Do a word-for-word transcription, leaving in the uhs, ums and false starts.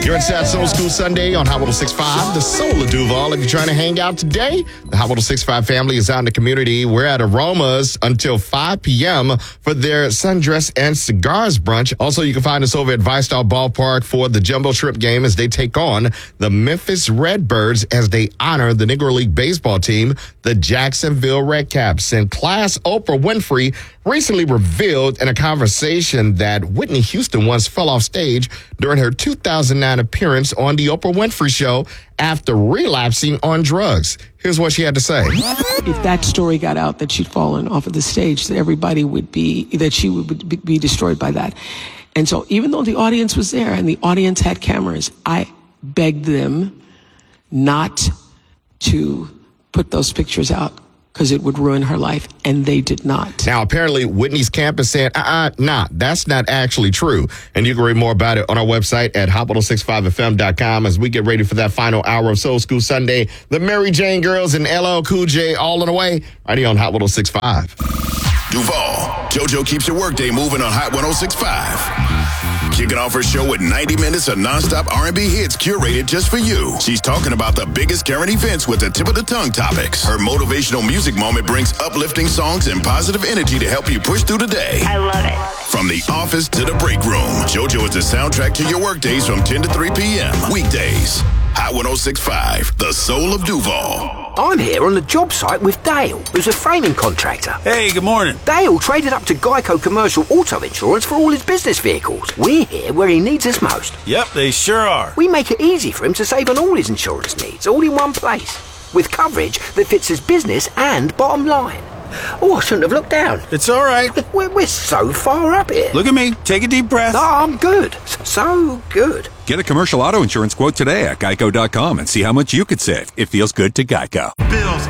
You're inside Soul School Sunday on Hot one oh six point five, the Soul of Duval. If you're trying to hang out today, the Hot one oh six point five family is out in the community. We're at Aromas until five p.m. for their Sundress and Cigars brunch. Also, you can find us over at Vistar Ballpark for the Jumbo Shrimp game as they take on the Memphis Redbirds as they honor the Negro League baseball team, the Jacksonville Redcaps. And class Oprah Winfrey recently revealed in a conversation that Whitney Houston once fell off stage during her two thousand nine appearance on the Oprah Winfrey Show after relapsing on drugs. Here's what she had to say. If that story got out that she'd fallen off of the stage, that everybody would be, that she would be destroyed by that. And so even though the audience was there and the audience had cameras, I begged them not to put those pictures out because it would ruin her life, and they did not. Now, apparently, Whitney's camp is saying, uh-uh, nah, that's not actually true. And you can read more about it on our website at hot ten sixty-five f m dot com as we get ready for that final hour of Soul School Sunday. The Mary Jane Girls and L L Cool J all in a way, right here on Hot ten sixty-five. Duval, JoJo keeps your workday moving on Hot ten sixty-five. Kicking off her show with ninety minutes of nonstop R and B hits curated just for you. She's talking about the biggest current events with the tip of the tongue topics. Her motivational music moment brings uplifting songs and positive energy to help you push through the day. I love it. From the office to the break room, JoJo is the soundtrack to your workdays from ten to three p.m. Weekdays. Hot ten sixty-five, the soul of Duval. I'm here on the job site with Dale, who's a framing contractor. Hey, good morning. Dale traded up to Geico Commercial Auto Insurance for all his business vehicles. We're here where he needs us most. Yep, they sure are. We make it easy for him to save on all his insurance needs, all in one place, with coverage that fits his business and bottom line. Oh, I shouldn't have looked down. It's all right. We're, we're so far up here. Look at me. Take a deep breath. No, I'm good. So good. Get a commercial auto insurance quote today at geico dot com and see how much you could save. It feels good to Geico. Bills,